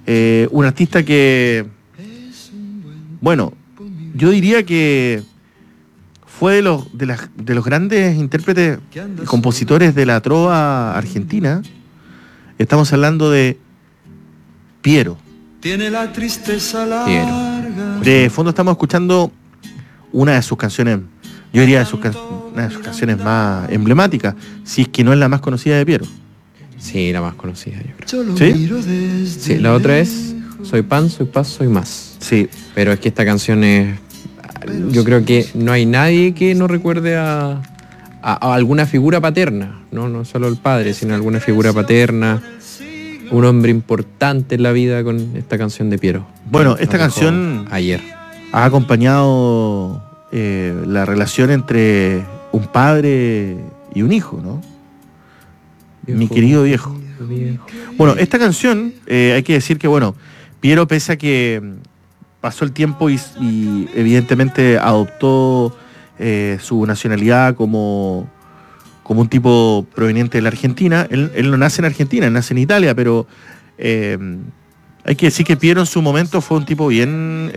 Un artista que, bueno, yo diría que fue de los grandes intérpretes y compositores de la trova argentina. Estamos hablando de Piero. Tiene la tristeza larga. De fondo estamos escuchando una de sus canciones, yo diría una de sus canciones más emblemáticas, si es que no es la más conocida de Piero. Sí, la más conocida, yo creo. Yo lo ¿Sí? miro desde Sí, la otra es Soy pan, soy paz, soy más. Sí. Pero es que esta canción es... Yo creo que no hay nadie que no recuerde a alguna figura paterna. No solo el padre, sino alguna figura paterna. Un hombre importante en la vida con esta canción de Piero. Bueno, Nos esta dejó canción ayer. ha acompañado la relación entre un padre y un hijo, ¿no? Mi querido viejo. Bueno, esta canción, hay que decir que, bueno, Piero, pese a que pasó el tiempo y evidentemente adoptó su nacionalidad como un tipo proveniente de la Argentina, él no nace en Argentina, él nace en Italia, pero hay que decir que Piero en su momento fue un tipo bien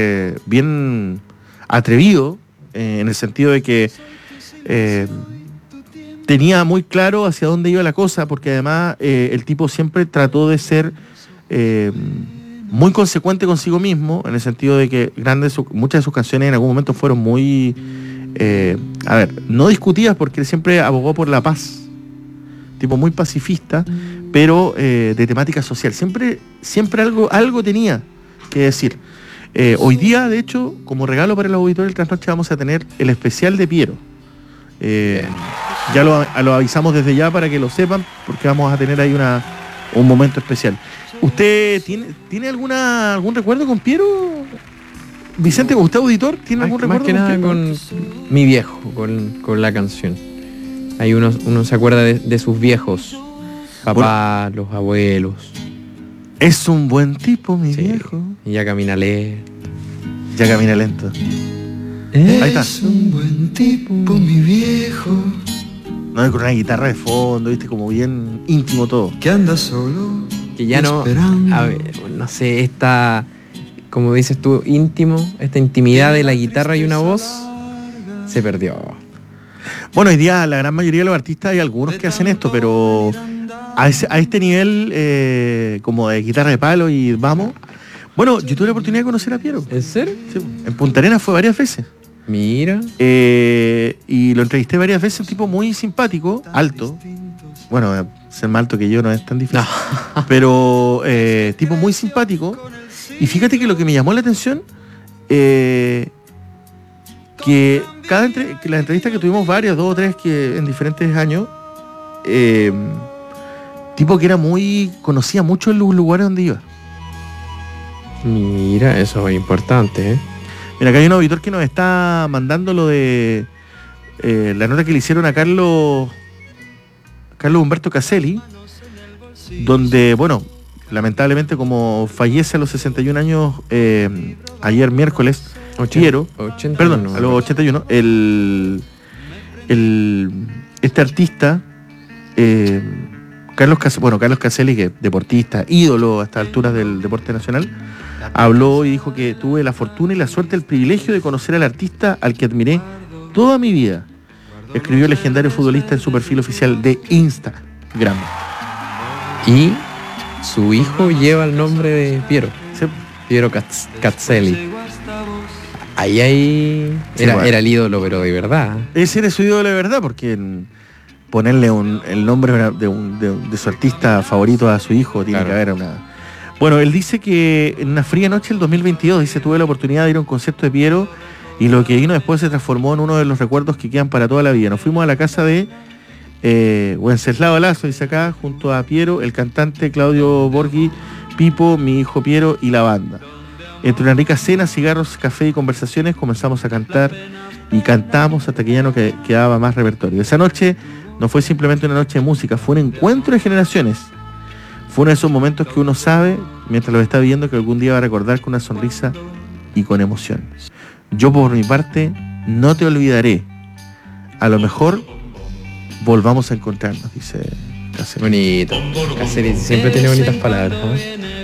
atrevido, en el sentido de que tenía muy claro hacia dónde iba la cosa, porque además el tipo siempre trató de ser muy consecuente consigo mismo, en el sentido de que muchas de sus canciones en algún momento fueron muy, no discutidas, porque él siempre abogó por la paz, tipo muy pacifista, pero de temática social. Siempre algo tenía que decir. Hoy día, de hecho, como regalo para el auditorio del Trasnoche, vamos a tener el especial de Piero. Ya lo avisamos desde ya para que lo sepan, porque vamos a tener ahí un momento especial. ¿Usted tiene algún recuerdo con Piero? Vicente, ¿usted auditor tiene algún recuerdo Más que nada Piero? con mi viejo, con la canción. Ahí uno se acuerda de sus viejos, papá, los abuelos. Es un buen tipo, mi Sí, viejo. y ya camina lento. Ya camina lento. Es Ahí está. un buen tipo, mi viejo, No, con una guitarra de fondo, viste, como bien íntimo todo. que anda solo. Que ya no, esperando. a ver, no sé, esta, como dices tú, íntimo, esta intimidad de la guitarra y una voz, se perdió. Bueno, hoy día la gran mayoría de los artistas hay algunos que hacen esto, pero a este nivel como de guitarra de palo y vamos. Bueno, yo tuve la oportunidad de conocer a Piero. ¿En serio? Sí, en Punta Arenas fue varias veces. Mira. Y lo entrevisté varias veces, un tipo muy simpático, alto. Bueno, ser más alto que yo no es tan difícil. No. Pero tipo muy simpático. Y fíjate que lo que me llamó la atención, que que las entrevistas que tuvimos varias, 2 o 3 que en diferentes años, tipo que conocía mucho los lugares donde iba. Mira, eso es importante, ¿eh? Mira, acá hay un auditor que nos está mandando lo de la nota que le hicieron a Carlos Humberto Caselli, donde, bueno, lamentablemente como fallece a los 61 años ayer miércoles, Piero, 80, perdón, no, a los 81, este artista, Carlos Caselli, que es deportista, ídolo a estas alturas del deporte nacional, habló y dijo que tuve la fortuna y la suerte, el privilegio de conocer al artista al que admiré toda mi vida. Escribió el legendario futbolista en su perfil oficial de Instagram. Y su hijo lleva el nombre de Piero. Sí. Piero Caselli. Ahí Sí, era bueno. el ídolo, pero de verdad. Ese era su ídolo de verdad, porque ponerle el nombre de su artista favorito a su hijo tiene Claro. que haber una... Bueno, él dice que en una fría noche del 2022, dice, tuve la oportunidad de ir a un concierto de Piero y lo que vino después se transformó en uno de los recuerdos que quedan para toda la vida. Nos fuimos a la casa de Wenceslao Lazo, dice acá, junto a Piero, el cantante Claudio Borghi, Pipo, mi hijo Piero y la banda. Entre una rica cena, cigarros, café y conversaciones comenzamos a cantar y cantamos hasta que ya no quedaba más repertorio. Esa noche no fue simplemente una noche de música, fue un encuentro de generaciones. Fue uno de esos momentos que uno sabe, mientras lo está viendo, que algún día va a recordar con una sonrisa y con emoción. Yo por mi parte no te olvidaré. A lo mejor volvamos a encontrarnos, dice Caselli. Bonito. Caselli siempre tiene bonitas palabras, ¿no?